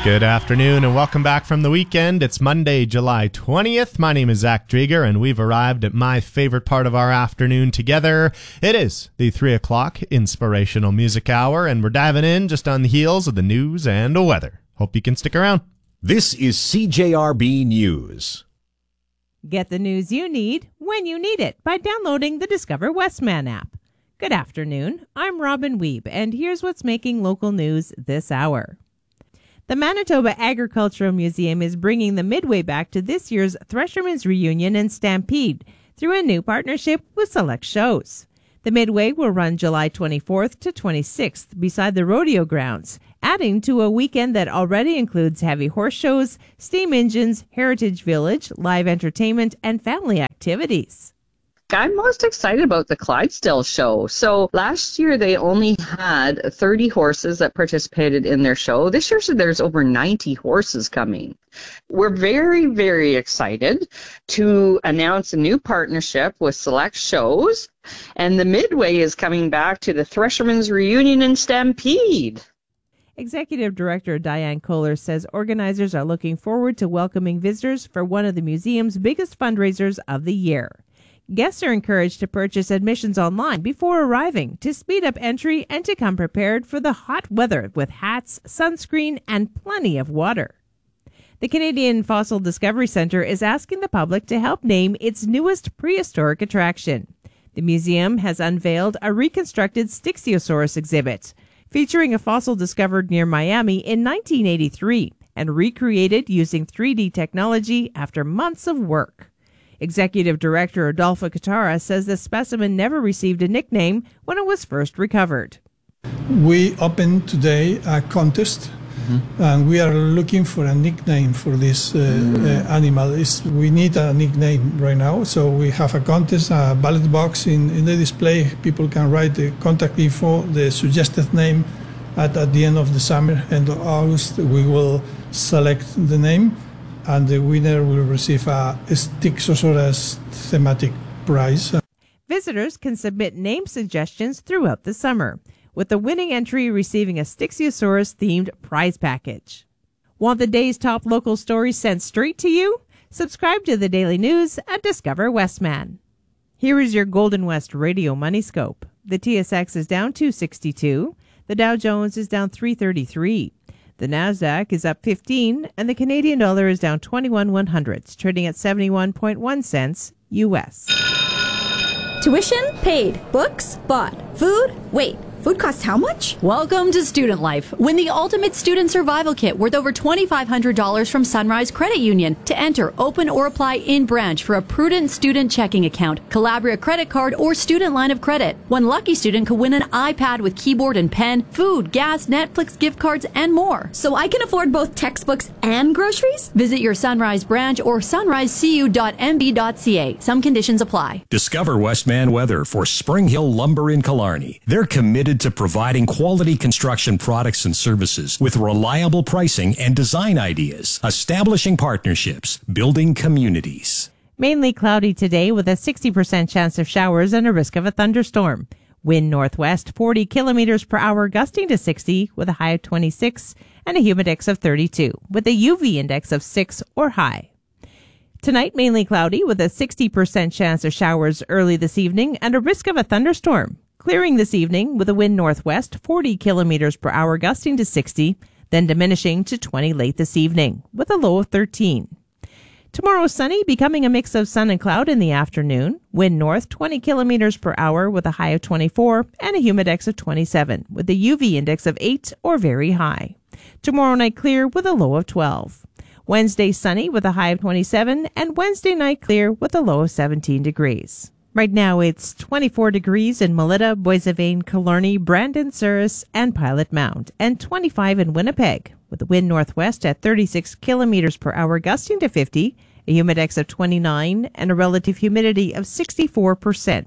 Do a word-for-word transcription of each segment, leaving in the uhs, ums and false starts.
Good afternoon and welcome back from the weekend. It's Monday, July twentieth. My name is Zach Drieger and we've arrived at my favorite part of our afternoon together. It is the three o'clock Inspirational Music Hour and we're diving in just on the heels of the news and the weather. Hope you can stick around. This is C J R B News. Get the news you need when you need it by downloading the Discover Westman app. Good afternoon. I'm Robin Weeb and here's what's making local news this hour. The Manitoba Agricultural Museum is bringing the Midway back to this year's Threshermen's Reunion and Stampede through a new partnership with Select Shows. The Midway will run July twenty-fourth to twenty-sixth beside the rodeo grounds, adding to a weekend that already includes heavy horse shows, steam engines, Heritage Village, live entertainment, and family activities. I'm most excited about the Clydesdale show. So last year they only had thirty horses that participated in their show. This year there's over ninety horses coming. We're very, very excited to announce a new partnership with Select Shows, and the Midway is coming back to the Threshermen's Reunion and Stampede. Executive Director Diane Kohler says organizers are looking forward to welcoming visitors for one of the museum's biggest fundraisers of the year. Guests are encouraged to purchase admissions online before arriving to speed up entry and to come prepared for the hot weather with hats, sunscreen, and plenty of water. The Canadian Fossil Discovery Centre is asking the public to help name its newest prehistoric attraction. The museum has unveiled a reconstructed Stixiosaurus exhibit featuring a fossil discovered near Miami in nineteen eighty-three and recreated using three D technology after months of work. Executive Director Adolfo Katara says the specimen never received a nickname when it was first recovered. We opened today a contest, mm-hmm. and we are looking for a nickname for this uh, mm. uh, animal. It's, we need a nickname right now, so we have a contest, a ballot box in, in the display. People can write the contact info, the suggested name. At, at the end of the summer, end of August, we will select the name, and the winner will receive a Stixiosaurus thematic prize. Visitors can submit name suggestions throughout the summer, with the winning entry receiving a Stixiosaurus-themed prize package. Want the day's top local stories sent straight to you? Subscribe to the Daily News at Discover Westman. Here is your Golden West Radio Money Scope. The T S X is down two sixty-two. The Dow Jones is down three thirty-three. The Nasdaq is up fifteen, and the Canadian dollar is down twenty-one one hundredths, trading at seventy-one point one cents U S. Tuition paid. Books bought. Food? Wait, food costs how much? Welcome to Student Life. Win the ultimate student survival kit worth over twenty-five hundred dollars from Sunrise Credit Union. To enter, open or apply in branch for a prudent student checking account, Calabria credit card, or student line of credit. One lucky student could win an iPad with keyboard and pen, food, gas, Netflix gift cards, and more. So I can afford both textbooks and groceries? Visit your Sunrise branch or sunrise c u dot m b dot c a. Some conditions apply. Discover Westman Weather for Spring Hill Lumber in Killarney. They're committed to providing quality construction products and services with reliable pricing and design ideas, establishing partnerships, building communities. Mainly cloudy today with a sixty percent chance of showers and a risk of a thunderstorm. Wind northwest forty kilometers per hour, gusting to sixty with a high of twenty-six and a humidex of thirty-two with a U V index of six or high. Tonight, mainly cloudy with a sixty percent chance of showers early this evening and a risk of a thunderstorm. Clearing this evening with a wind northwest forty kilometers per hour, gusting to sixty, then diminishing to twenty late this evening with a low of thirteen. Tomorrow, sunny, becoming a mix of sun and cloud in the afternoon. Wind north twenty kilometers per hour with a high of twenty-four and a humidex of twenty-seven with a U V index of eight or very high. Tomorrow night clear with a low of twelve. Wednesday sunny with a high of twenty-seven and Wednesday night clear with a low of seventeen degrees. Right now it's twenty-four degrees in Melita, Boissevain, Killarney, Brandon, Souris, and Pilot Mound, and twenty-five in Winnipeg, with the wind northwest at thirty-six kilometers per hour, gusting to fifty, a humidex of twenty-nine, and a relative humidity of sixty-four percent.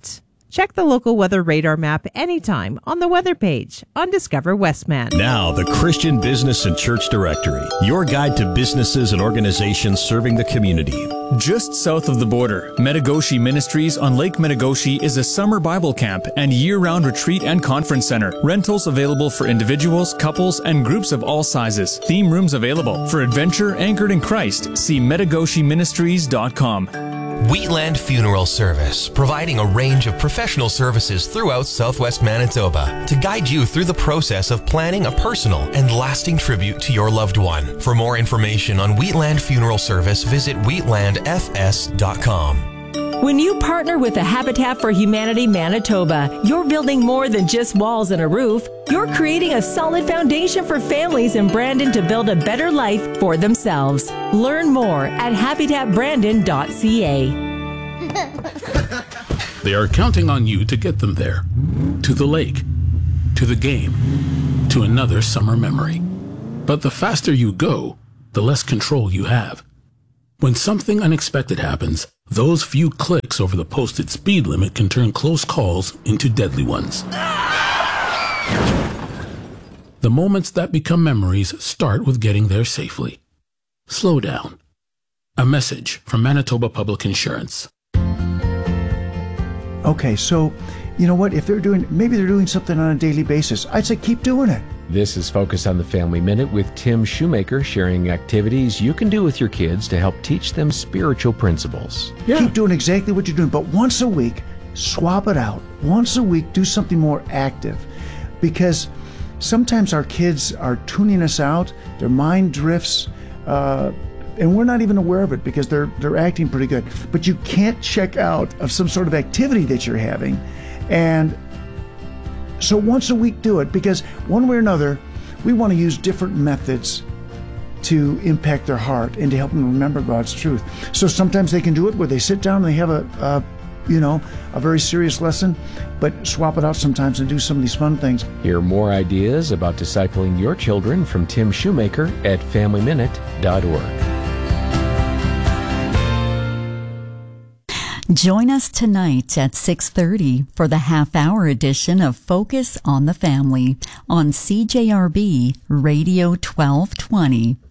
Check the local weather radar map anytime on the weather page on Discover Westman. Now, the Christian Business and Church Directory, your guide to businesses and organizations serving the community. Just south of the border, Metagoshi Ministries on Lake Metagoshi is a summer Bible camp and year-round retreat and conference center. Rentals available for individuals, couples, and groups of all sizes. Theme rooms available. For adventure anchored in Christ, see metagoshi ministries dot com. Wheatland Funeral Service, providing a range of professional services throughout Southwest Manitoba to guide you through the process of planning a personal and lasting tribute to your loved one. For more information on Wheatland Funeral Service, visit wheatland f s dot com. When you partner with the Habitat for Humanity Manitoba, you're building more than just walls and a roof. You're creating a solid foundation for families in Brandon to build a better life for themselves. Learn more at habitat brandon dot c a. They are counting on you to get them there. To the lake, to the game, to another summer memory. But the faster you go, the less control you have. When something unexpected happens, those few clicks over the posted speed limit can turn close calls into deadly ones. The moments that become memories start with getting there safely. Slow down. A message from Manitoba Public Insurance. Okay, so, you know what? If they're doing, maybe they're doing something on a daily basis, I'd say keep doing it. This is Focus on the Family Minute with Tim Shoemaker, sharing activities you can do with your kids to help teach them spiritual principles. Yeah. Keep doing exactly what you're doing, but once a week, swap it out. Once a week, do something more active. Because sometimes our kids are tuning us out, their mind drifts, uh, and we're not even aware of it because they're they're acting pretty good. But you can't check out of some sort of activity that you're having. And so once a week, do it, because one way or another, we want to use different methods to impact their heart and to help them remember God's truth. So sometimes they can do it where they sit down and they have a, a you know, a very serious lesson, but swap it out sometimes and do some of these fun things. Hear more ideas about discipling your children from Tim Shoemaker at family minute dot org. Join us tonight at six thirty for the half-hour edition of Focus on the Family on C J R B Radio twelve twenty.